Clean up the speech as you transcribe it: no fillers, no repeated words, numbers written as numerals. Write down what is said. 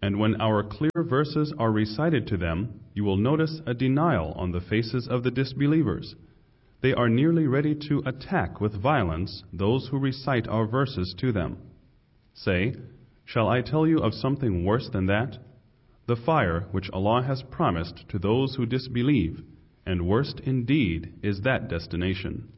And when our clear verses are recited to them, you will notice a denial on the faces of the disbelievers. They are nearly ready to attack with violence those who recite our verses to them. Say, shall I tell you of something worse than that? The fire which Allah has promised to those who disbelieve, and worst indeed is that destination.